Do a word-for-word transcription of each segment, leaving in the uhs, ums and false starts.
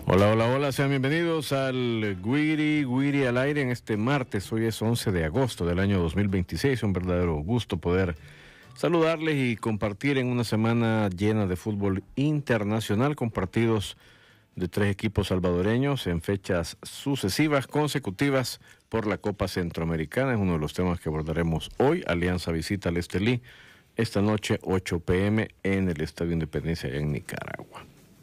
Hola, hola, hola, sean bienvenidos al Guiri, Guiri al aire en este martes. Hoy es once de agosto del año dos mil veintiséis. Un verdadero gusto poder saludarles y compartir en una semana llena de fútbol internacional con partidos de tres equipos salvadoreños en fechas sucesivas, consecutivas por la Copa Centroamericana. Es uno de los temas que abordaremos hoy. Alianza visita al Estelí esta noche, ocho pe eme, en el Estadio Independencia en Nicaragua.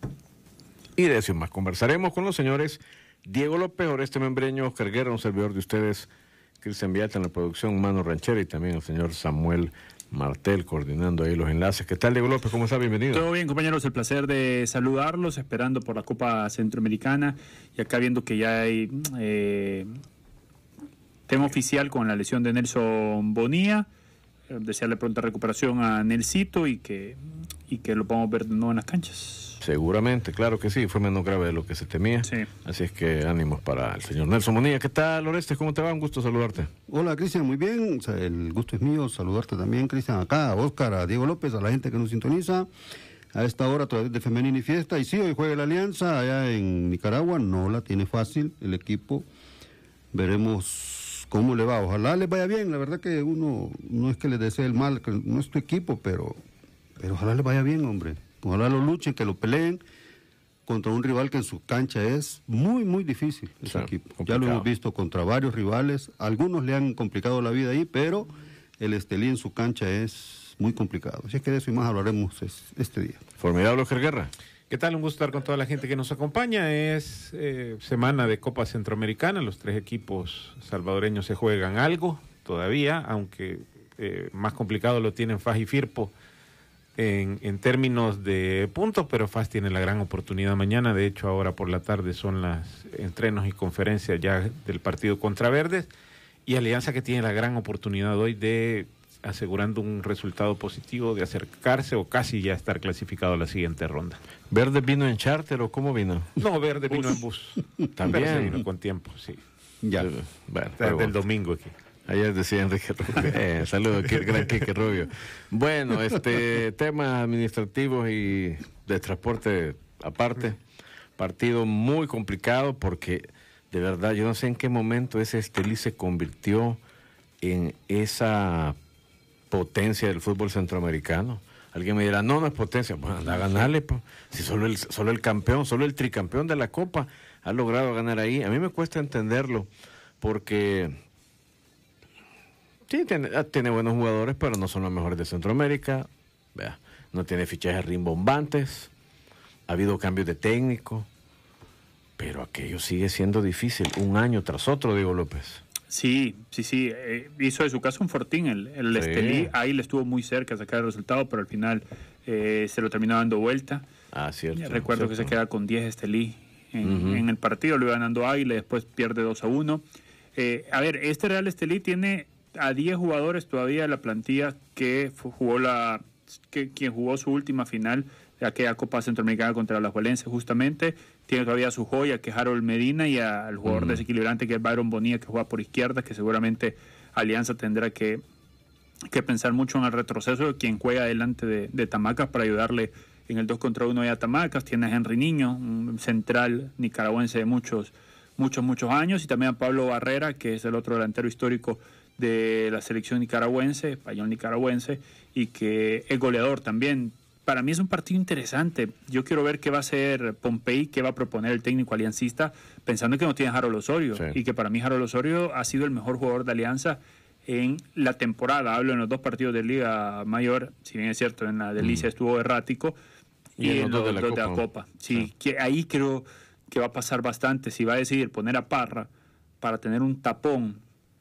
Y de eso y más conversaremos con los señores Diego López, Oreste Membreño, Oscar Guerra, un servidor de ustedes, Cristian Vialta en la producción, Mano Ranchera, y también el señor Samuel Martel coordinando ahí los enlaces. ¿Qué tal, Diego López? ¿Cómo está? Bienvenido. Todo bien, compañeros, el placer de saludarlos, esperando por la Copa Centroamericana, y acá viendo que ya hay eh, tema oficial con la lesión de Nelson Bonilla. Eh, desearle pronta recuperación a Nelsito y que, y que lo podamos ver de nuevo en las canchas. Seguramente, claro que sí, fue menos grave de lo que se temía. Sí. Así es que ánimos para el señor Nelson Bonilla. ¿Qué tal, Oreste? ¿Cómo te va? Un gusto saludarte. Hola, Cristian, muy bien. O sea, el gusto es mío saludarte también, Cristian, acá, a Oscar, a Diego López, a la gente que nos sintoniza a esta hora a través de Femenina y Fiesta. Y sí, hoy juega la Alianza allá en Nicaragua, no la tiene fácil el equipo. Veremos cómo le va. Ojalá les vaya bien. La verdad que uno no es que les desee el mal, que no es tu equipo, pero, pero ojalá les vaya bien, hombre. Ojalá lo luchen, que lo peleen contra un rival que en su cancha es muy, muy difícil, ese sí, equipo. complicado. Ya lo hemos visto contra varios rivales. Algunos le han complicado la vida ahí, pero el Estelí en su cancha es muy complicado. Así es que de eso y más hablaremos este día. Formidable, Oscar Guerra. ¿Qué tal? Un gusto estar con toda la gente que nos acompaña. Es eh, semana de Copa Centroamericana. Los tres equipos salvadoreños se juegan algo todavía, aunque eh, más complicado lo tienen F A S y Firpo en, en términos de puntos, pero F A S tiene la gran oportunidad mañana. De hecho, ahora por la tarde son las entrenos y conferencias ya del partido contra Verdes, y Alianza, que tiene la gran oportunidad hoy de, asegurando un resultado positivo, de acercarse o casi ya estar clasificado a la siguiente ronda. ¿Verde vino en charter o cómo vino? No, Verde vino en bus. También. Verde vino con tiempo, sí. Ya. Bueno, Desde el domingo aquí. Ayer decía Enrique Rubio. Eh, saludos aquí el gran Quique Rubio. Bueno, este temas administrativos y de transporte aparte, partido muy complicado porque de verdad yo no sé en qué momento ese Estelí se convirtió en esa potencia del fútbol centroamericano. Alguien me dirá, no, no es potencia. Bueno, anda a ganarle, pues. Si solo el, solo el campeón, solo el tricampeón de la Copa ha logrado ganar ahí. A mí me cuesta entenderlo porque sí, tiene, tiene buenos jugadores, pero no son los mejores de Centroamérica. Vea, no tiene fichajes rimbombantes. Ha habido cambios de técnico, pero aquello sigue siendo difícil, un año tras otro, Diego López. Sí, sí, sí. Eh, hizo de su casa un fortín el, el Sí. Estelí. Ahí le estuvo muy cerca de sacar el resultado, pero al final eh, se lo terminó dando vuelta. Ah, cierto. Ya recuerdo cierto. que se queda con diez Estelí en, Uh-huh. en el partido, lo iba ganando Águila, después pierde dos a uno. Eh, a ver, este Real Estelí tiene a diez jugadores todavía de la plantilla que jugó la que quien jugó su última final de aquella Copa Centroamericana contra la Alajuelense, justamente. Tiene todavía a su joya, que es Harold Medina, y al jugador uh-huh. desequilibrante, que es Byron Bonilla, que juega por izquierda, que seguramente Alianza tendrá que, que pensar mucho en el retroceso de quien juega delante de, de Tamacas para ayudarle en el dos contra uno a Tamacas. Tiene a Henry Niño, un central nicaragüense de muchos, muchos, muchos años, y también a Pablo Barrera, que es el otro delantero histórico de la selección nicaragüense, español nicaragüense, y que es goleador también. Para mí es un partido interesante. Yo quiero ver qué va a hacer Pompey, qué va a proponer el técnico aliancista, pensando que no tiene a Harold Osorio, sí. y que para mí Harold Osorio ha sido el mejor jugador de Alianza en la temporada. Hablo en los dos partidos de Liga Mayor, si bien es cierto, en la delicia mm. estuvo errático, y, y en los dos de la, de la Copa. Sí, sí, que ahí creo que va a pasar bastante. Si va a decidir poner a Parra para tener un tapón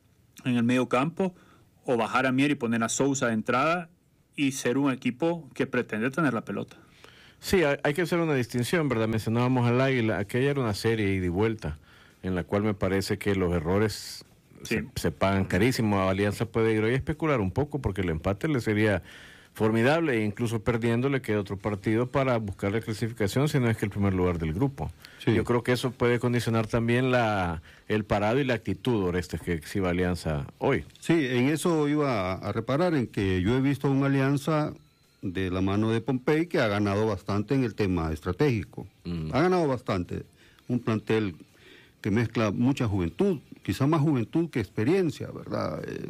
en el medio campo, o bajar a Mier y poner a Sousa de entrada, y ser un equipo que pretende tener la pelota. Sí, hay, hay que hacer una distinción, ¿verdad? Mencionábamos al Águila, aquella era una serie ida y vuelta, en la cual me parece que los errores sí. se, se pagan carísimo. A Alianza puede ir hoy a especular un poco, porque el empate le sería formidable, e incluso perdiendo le queda otro partido para buscar la clasificación, si no es que el primer lugar del grupo. Sí. Yo creo que eso puede condicionar también la el parado y la actitud, Oreste, que exhiba Alianza hoy. Sí, en eso iba a, a reparar, en que yo he visto una Alianza de la mano de Pompey que ha ganado bastante en el tema estratégico. Mm. Ha ganado bastante. un plantel que mezcla mucha juventud, quizá más juventud que experiencia, ¿verdad? Eh,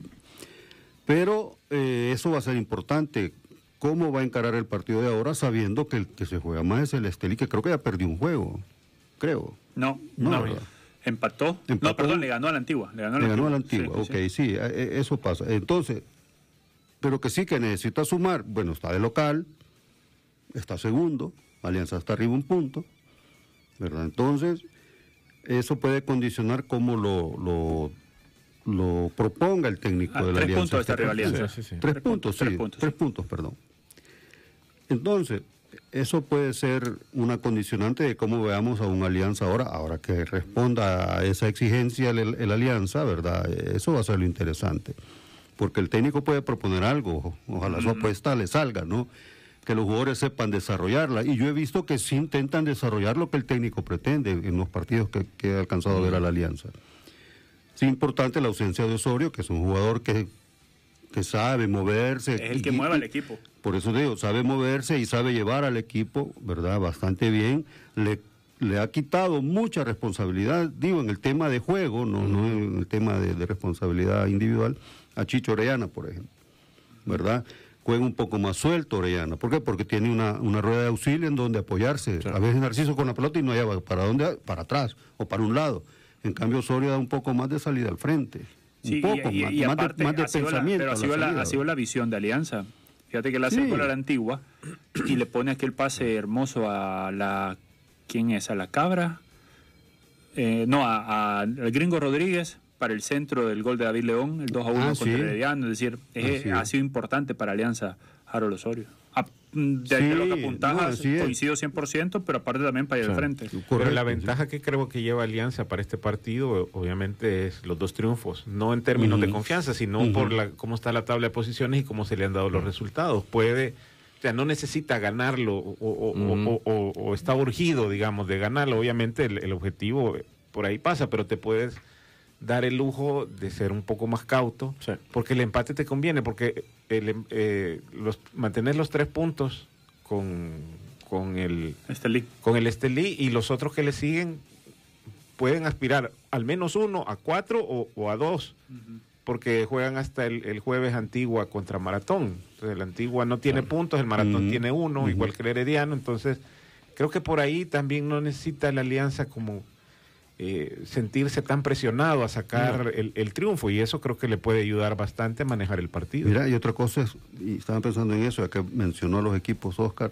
pero eh, eso va a ser importante. ¿Cómo va a encarar el partido de ahora sabiendo que el que se juega más es el Estelí, que creo que ya perdió un juego, creo? No, No, no, ¿verdad? empató. Empató. No, perdón, le ganó a la Antigua. Le ganó a la Le ganó a la Antigua, Antigua, ok, sí, eh, eso pasa. Entonces, pero que sí que necesita sumar, bueno, está de local, está segundo, Alianza está arriba un punto, ¿verdad? Entonces, eso puede condicionar cómo lo, lo, lo proponga el técnico Ah, de la tres Alianza. puntos de esta Este rivalidad. partido. Sí, sí, sí. Tres, Tres puntos, puntos, sí, tres puntos, tres sí. puntos, perdón. Entonces, eso puede ser una condicionante de cómo veamos a una Alianza ahora, ahora que responda a esa exigencia el, el Alianza, ¿verdad? Eso va a ser lo interesante, porque el técnico puede proponer algo, ojalá su apuesta le salga, ¿no? Que los jugadores sepan desarrollarla, y yo he visto que sí intentan desarrollar lo que el técnico pretende en los partidos que, que he alcanzado a ver a la Alianza. Sí, importante la ausencia de Osorio, que es un jugador que, que sabe moverse. Es el que y- mueve y- al equipo. Por eso digo, sabe moverse y sabe llevar al equipo, ¿verdad? Bastante bien. Le, le ha quitado mucha responsabilidad, digo, en el tema de juego, no, no en el tema de, de responsabilidad individual, a Chicho Orellana, por ejemplo, ¿verdad? Juega un poco más suelto Orellana. ¿Por qué? Porque tiene una, una rueda de auxilio en donde apoyarse. A veces Narciso con la pelota y no haya para dónde, para atrás o para un lado. En cambio Osorio da un poco más de salida al frente. Sí, un poco y, y- más, y más de- aparte, más de, ha sido la- pensamiento. pero ha a sido, la, salida, ha sido la visión de Alianza. Fíjate que la hace Sí. por a la Antigua y le pone aquel pase hermoso a la... ¿Quién es? ¿A la Cabra? Eh, no, a, a- al Gringo Rodríguez para el centro del gol de David León, el dos a uno Ah, contra sí. Herediano. Es decir, es- Así es. ha sido importante para Alianza Harold Osorio. A- de, Sí, de lo que no, apuntajas, así es. coincido cien por ciento, pero aparte también para ir al frente. Pero Correcto, la sí. ventaja que creo que lleva Alianza para este partido, obviamente, es los dos triunfos. No en términos de Ujú. confianza, sino Ujú. por la cómo está la tabla de posiciones y cómo se le han dado los resultados. Puede, o sea, no necesita ganarlo o, o- Ujú. o- o- o está urgido, digamos, de ganarlo. Obviamente el, el objetivo por ahí pasa, pero te puedes dar el lujo de ser un poco más cauto, Sí. porque el empate te conviene, porque el, em- eh, los, mantener los tres puntos con, con el Este Lee. con el Estelí y los otros que le siguen pueden aspirar al menos uno, a cuatro o, o a dos, porque juegan hasta el, el jueves Antigua contra Maratón. Entonces, el Antigua no tiene puntos, el Maratón Ujú. tiene uno, Ujú. igual que el Herediano. Entonces, creo que por ahí también no necesita la Alianza como eh, sentirse tan presionado a sacar el, el triunfo, y eso creo que le puede ayudar bastante a manejar el partido. Mira, y otra cosa es, y estaba pensando en eso, ya que mencionó a los equipos Oscar,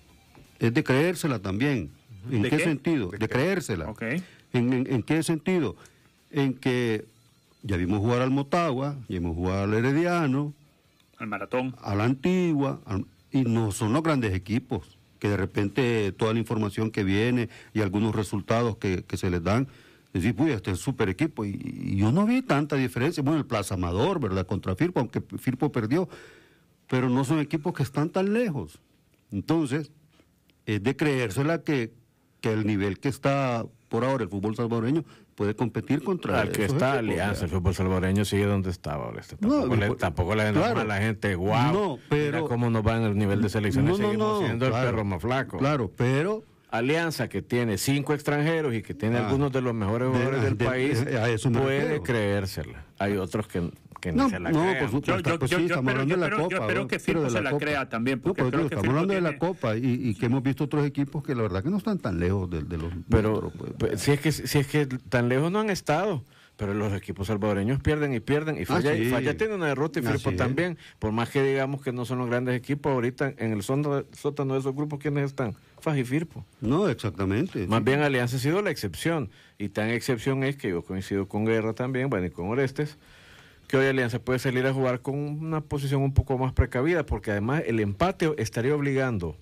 es de creérsela también. ¿En ¿De qué, qué? sentido? ¿De De, qué? creérsela. Ok. ¿En, en, en qué sentido? En que ya vimos jugar al Motagua, ya vimos jugar al Herediano, Al Maratón. a la Antigua, al- y no son los grandes equipos, que de repente toda la información que viene y algunos resultados que, que se les dan, decir, uy, este es un super equipo, y, y yo no vi tanta diferencia, bueno, el Plaza Amador, ¿verdad?, contra Firpo, aunque Firpo perdió, pero no son equipos que están tan lejos. Entonces, es de creérsela que, que el nivel que está por ahora el fútbol salvadoreño puede competir contra Al que esos está equipos, Alianza, el ¿verdad? fútbol salvadoreño sigue donde estaba. ahora. Este, No, tampoco, le, pues, tampoco le claro. claro, a la gente, wow, No, pero- mira cómo nos va en el nivel de selecciones, No, no, seguimos no, siendo claro. el perro más flaco. Claro, pero... Alianza, que tiene cinco extranjeros y que tiene Ah. algunos de los mejores De- jugadores del de- país, a eso me puede refiero. creérsela. Hay otros que, que No, ni se la no, creen. por supuesto. Yo- yo- Pues yo- sí, yo estamos espero- hablando de la yo espero- Copa. yo espero ¿no? que Pero Firpo de se la Copa. crea también, No, porque pero creo digo, que estamos Firpo hablando de la tiene- Copa y, y que hemos visto otros equipos que la verdad que no están tan lejos de, de los Pero nuestros, pues. pues, si es que si es que tan lejos no han estado, pero los equipos salvadoreños pierden y pierden y falla, Ah, sí. y falla tiene una derrota y Así Firpo es. también, por más que digamos que no son los grandes equipos ahorita en el sótano sótano de esos grupos, ¿quiénes están? Faj y Firpo. No, exactamente. Más sí. bien Alianza ha sido la excepción, y tan excepción es que yo coincido con Guerra también, bueno, y con Orestes, que hoy Alianza puede salir a jugar con una posición un poco más precavida, porque además el empate estaría obligando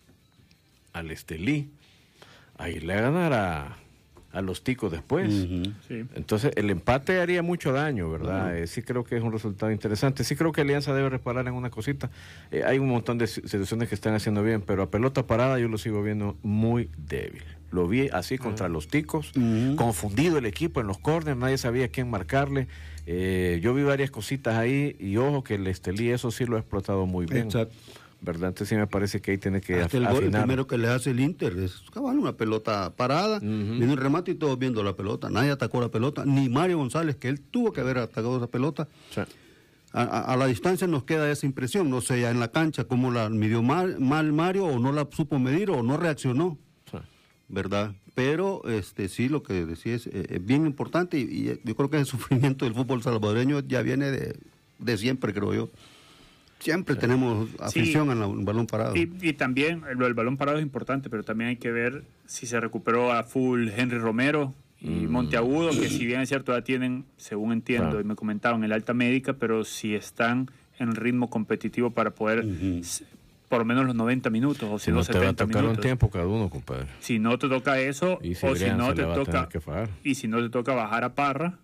al Estelí a irle a ganar a, a los Ticos después. Ujú. Sí. Entonces el empate haría mucho daño, ¿verdad? Eh, sí creo que es un resultado interesante. Sí creo que Alianza debe reparar en una cosita. Eh, hay un montón de si- situaciones que están haciendo bien, pero a pelota parada yo lo sigo viendo muy débil. Lo vi así contra los Ticos, Ujú. confundido el equipo en los corners, nadie sabía quién marcarle. Eh, yo vi varias cositas ahí y ojo que el Estelí eso sí lo ha explotado muy bien. Exacto. ¿verdad? Entonces sí me parece que ahí tiene que Hasta af- el gol, el afinar. primero que le hace el Inter, es cabal, una pelota parada, Ujú. viene un remate y todos viendo la pelota. Nadie atacó la pelota, ni Mario González, que él tuvo que haber atacado esa pelota. Sí. A, a- a la distancia nos queda esa impresión, no sé, ya en la cancha, cómo la midió mal, mal Mario, o no la supo medir, o no reaccionó, Sí. ¿verdad? Pero este sí, lo que decía es, eh, es bien importante, y, y yo creo que el sufrimiento del fútbol salvadoreño ya viene de, de siempre, creo yo. Siempre tenemos afición Sí. al al balón parado. Y, y también lo del balón parado es importante, pero también hay que ver si se recuperó a full Henry Romero y Monteagudo, que si bien es cierto ya tienen, según entiendo, Claro. y me comentaron, el alta médica, pero si están en ritmo competitivo para poder Ujú. s- por lo menos los noventa minutos, o si, Si no no te va a setenta tocar un minutos. tiempo cada uno, compadre. Si no te toca eso, Y si o si Adrián no se te le va a toca tener que fajar. y si no te toca bajar a Parra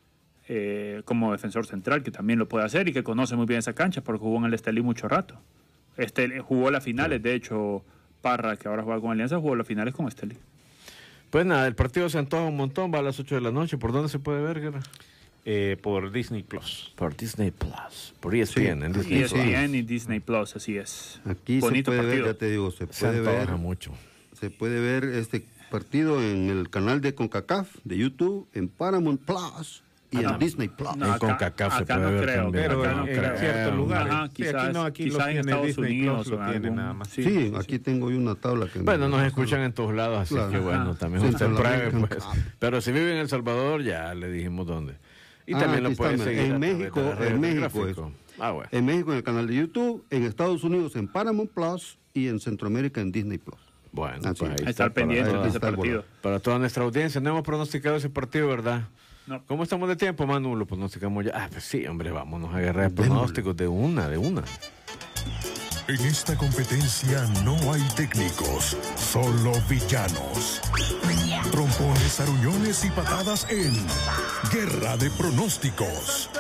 eh, como defensor central, que también lo puede hacer y que conoce muy bien esa cancha porque jugó en el Estelí mucho rato. Este jugó las finales, de hecho Parra, que ahora juega con Alianza, jugó las finales con Estelí. Pues nada, el partido se antoja un montón, va a las ocho de la noche. ¿Por dónde se puede ver, Guerra? Eh, por Disney Plus. Por Disney Plus, por E S P N, en Sí, Disney E S P N Plus. y Disney Plus, así es. Aquí Bonito se puede partido. ver, ya te digo, se Se puede antoja ver, mucho. se puede ver este partido en el canal de CONCACAF de YouTube, en Paramount Plus y Ah, en no. Disney Plus. No, En acá- CONCACAF se acá puede no ver creo, también. Pero acá en, no en creo. ciertos lugares. Ajá, Sí, quizás- aquí no, aquí quizás lo en tiene Estados Disney Unidos Plus, lo o en tiene algún- nada más. sí, Sí, sí, aquí sí. tengo yo una tabla que... Bueno, nos me- escuchan en todos lados, así Claro. que bueno, Ajá. también Sí, usted en pruebe, Centroamérica. pues. Pero si vive en El Salvador, ya le dijimos dónde. Y Ah, también lo aquí puede está, seguir en a través de México, las redes en del México gráfico. Ah, bueno. En México en el canal de YouTube, en Estados Unidos en Paramount Plus y en Centroamérica en Disney Plus. Bueno, Así pues es. ahí Ahí está el para pendiente toda- de ese está el partido. Para toda nuestra audiencia, no hemos pronosticado ese partido, ¿verdad? No. ¿Cómo estamos de tiempo, Manu? Lo pronosticamos ya. Ah, pues sí, hombre, vámonos a agarrar Démosle. pronósticos de una, de una. En esta competencia no hay técnicos, solo villanos. Trompones, aruñones y patadas en Guerra de Pronósticos.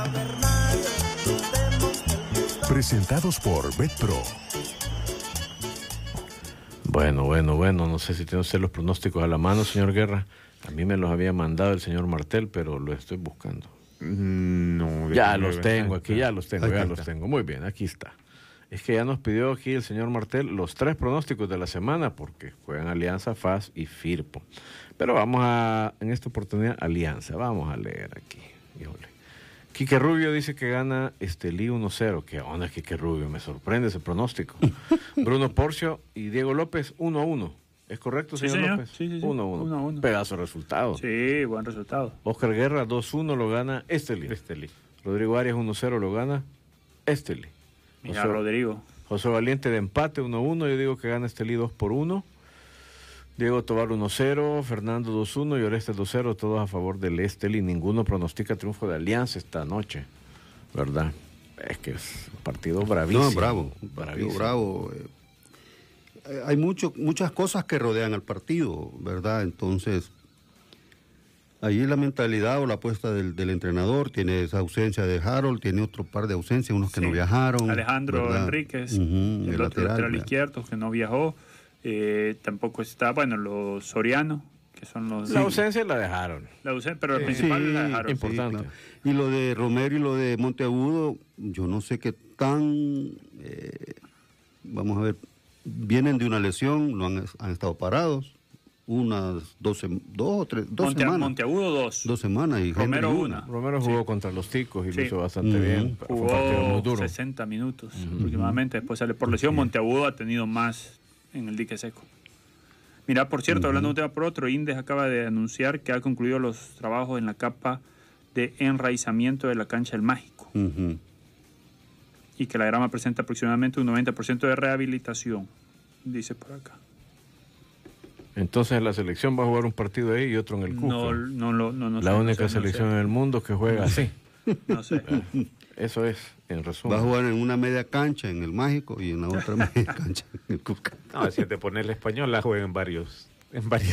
Presentados por BetPro. Bueno, bueno, bueno, no sé si tiene usted los pronósticos a la mano, señor Guerra. A mí me los había mandado el señor Martel, pero lo estoy buscando. Mm, No, Ya déjame los ver. tengo aquí, ya los tengo, Ahí ya está. los tengo. Muy bien, aquí está. Es que ya nos pidió aquí el señor Martel los tres pronósticos de la semana porque juegan Alianza, F A S y Firpo. Pero vamos a, en esta oportunidad, Alianza. Vamos a leer aquí. Híjole. Quique Rubio dice que gana Estelí uno cero. ¿Qué onda, Quique Rubio? Me sorprende ese pronóstico. Bruno Porcio y Diego López uno a uno. ¿Es correcto, Sí, señor, señor. López? Sí, sí, sí. uno a uno a uno. uno. Pedazo de resultado. Sí, buen resultado. Oscar Guerra dos uno lo gana Estelí. Estelí. Rodrigo Arias uno cero lo gana Estelí. Mira, José, Rodrigo. José Valiente de empate uno a uno. Yo digo que gana Estelí dos por uno. Diego Tobar uno cero. Fernando dos uno y Orestes dos cero. Todos a favor del Estelí. Ninguno pronostica triunfo de Alianza esta noche. ¿Verdad? Es que es un partido bravísimo. No, bravo, un partido bravísimo. bravo. eh. Eh, Hay mucho, muchas cosas que rodean al partido, ¿verdad? Entonces, allí la mentalidad o la apuesta del, del entrenador, tiene esa ausencia de Harold, tiene otro par de ausencias, unos que Sí. no viajaron. Alejandro ¿verdad? Enríquez, Ujú, el, otro lateral, ¿verdad? izquierdo que no viajó. Eh, tampoco está, bueno, los Soriano, que son los... La ausencia la dejaron. La ausencia, pero el Sí, principal Sí, la dejaron. imp- importante. claro. Y lo de Romero y lo de Monteagudo, yo no sé qué tan, eh, vamos a ver, vienen de una lesión, lo han, han estado parados, unas dos, sem- dos o tres, dos Monte- semanas. Monteagudo dos. Dos semanas y Romero Henry una. Romero jugó contra los Ticos y Sí. lo hizo bastante Ujú. bien. Pero fue un partido muy Jugó duro. sesenta minutos aproximadamente. Después sale por lesión. Monteagudo ha tenido más en el dique seco. Mira, por cierto, hablando de un tema por otro, Indes acaba de anunciar que ha concluido los trabajos en la capa de enraizamiento de la cancha del Mágico Ujú. y que la grama presenta aproximadamente un noventa por ciento de rehabilitación, dice por acá. Entonces la selección va a jugar un partido ahí y otro en el Cusco. No, no, no, no, no la sé, no única sé, no selección sé. en el mundo que juega así. No sé. Eso es, en resumen. Va a jugar en una media cancha en el Mágico y en la otra media cancha en el Cusca. No, si es de ponerle español, la juega en varios, en varias